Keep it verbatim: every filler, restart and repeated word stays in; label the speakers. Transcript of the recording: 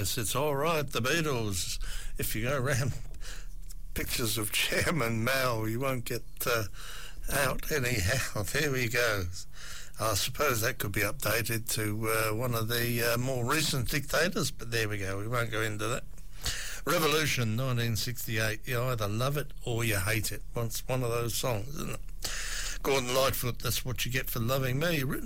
Speaker 1: Yes, it's all right, the Beatles. If you go around pictures of Chairman Mao, you won't get uh, out anyhow. There we go. I suppose that could be updated to uh, one of the uh, more recent dictators, but there we go. We won't go into that. Revolution, nineteen sixty-eight. You either love it or you hate it. It's one of those songs, isn't it? Gordon Lightfoot, That's What You Get for Loving Me, written